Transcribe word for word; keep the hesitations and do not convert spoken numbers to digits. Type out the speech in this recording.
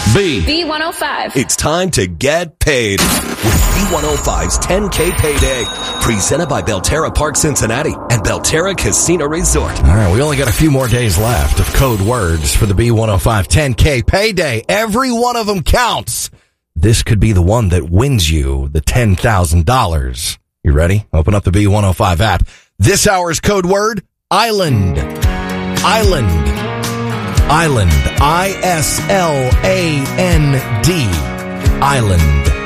B. B one oh five. It's time to get paid with B one oh five's ten K Payday. Presented by Belterra Park Cincinnati and Belterra Casino Resort. All right, we only got a few more days left of code words for the B one oh five ten K Payday. Every one of them counts. This could be the one that wins you the ten thousand dollars. You ready? Open up the B one oh five app. This hour's code word, island. Island. Island. I S L A N D. Island.